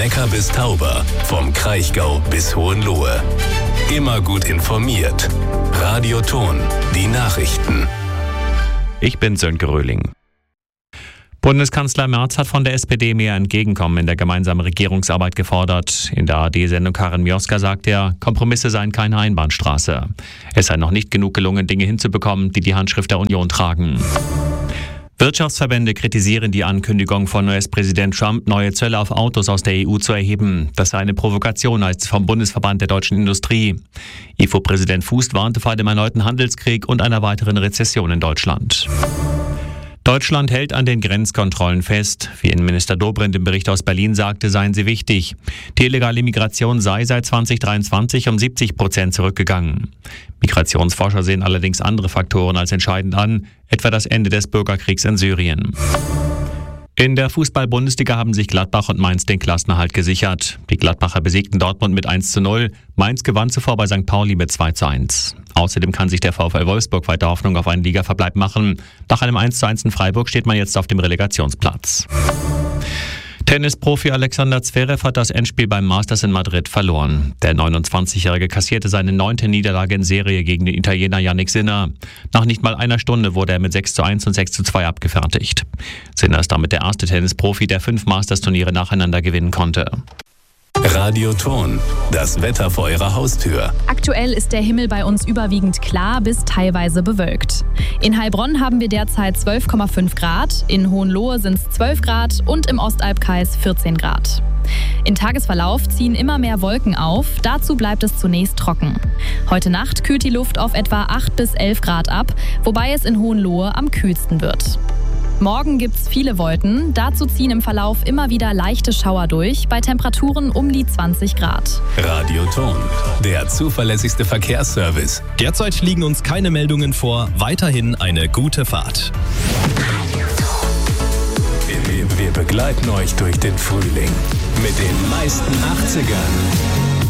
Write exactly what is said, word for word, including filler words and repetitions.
Neckar bis Tauber, vom Kraichgau bis Hohenlohe. Immer gut informiert. Radio Ton, die Nachrichten. Ich bin Sönke Röhling. Bundeskanzler Merz hat von der S P D mehr Entgegenkommen in der gemeinsamen Regierungsarbeit gefordert. In der A R D-Sendung Karin Mioska sagt er, Kompromisse seien keine Einbahnstraße. Es sei noch nicht genug gelungen, Dinge hinzubekommen, die die Handschrift der Union tragen. Wirtschaftsverbände kritisieren die Ankündigung von U S-Präsident Trump, neue Zölle auf Autos aus der E U zu erheben. Das sei eine Provokation, als vom Bundesverband der deutschen Industrie. I F O-Präsident Fußt warnte vor einem erneuten Handelskrieg und einer weiteren Rezession in Deutschland. Deutschland hält an den Grenzkontrollen fest. Wie Innenminister Dobrindt im Bericht aus Berlin sagte, seien sie wichtig. Die illegale Migration sei seit zwanzig dreiundzwanzig um siebzig Prozent zurückgegangen. Migrationsforscher sehen allerdings andere Faktoren als entscheidend an, etwa das Ende des Bürgerkriegs in Syrien. In der Fußball-Bundesliga haben sich Gladbach und Mainz den Klassenerhalt gesichert. Die Gladbacher besiegten Dortmund mit eins zu null. Mainz gewann zuvor bei Sankt Pauli mit zwei zu eins. Außerdem kann sich der VfL Wolfsburg weiter Hoffnung auf einen Ligaverbleib machen. Nach einem eins zu eins in Freiburg steht man jetzt auf dem Relegationsplatz. Tennisprofi Alexander Zverev hat das Endspiel beim Masters in Madrid verloren. Der neunundzwanzigjährige kassierte seine neunte Niederlage in Serie gegen den Italiener Jannik Sinner. Nach nicht mal einer Stunde wurde er mit sechs zu eins und sechs zu zwei abgefertigt. Sinner ist damit der erste Tennisprofi, der fünf Masters-Turniere nacheinander gewinnen konnte. Radio Ton, das Wetter vor Ihrer Haustür. Aktuell ist der Himmel bei uns überwiegend klar bis teilweise bewölkt. In Heilbronn haben wir derzeit zwölf Komma fünf Grad, in Hohenlohe sind es zwölf Grad und im Ostalbkreis vierzehn Grad. Im Tagesverlauf ziehen immer mehr Wolken auf, dazu bleibt es zunächst trocken. Heute Nacht kühlt die Luft auf etwa acht bis elf Grad ab, wobei es in Hohenlohe am kühlsten wird. Morgen gibt's viele Wolken, dazu ziehen im Verlauf immer wieder leichte Schauer durch, bei Temperaturen um die zwanzig Grad. Radio Ton, der zuverlässigste Verkehrsservice. Derzeit liegen uns keine Meldungen vor, weiterhin eine gute Fahrt. Wir, wir begleiten euch durch den Frühling mit den meisten achtzigern.